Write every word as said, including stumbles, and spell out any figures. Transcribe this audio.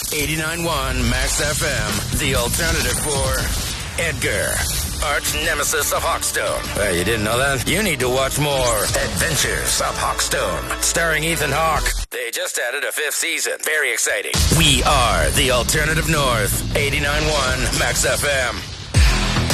eighty-nine point one Max F M, the alternative for Edgar, arch nemesis of Hawkstone. Well, you didn't know that? You need to watch more Adventures of Hawkstone, starring Ethan Hawke. They just added a fifth season. Very exciting. We are the alternative north, eighty-nine point one Max F M.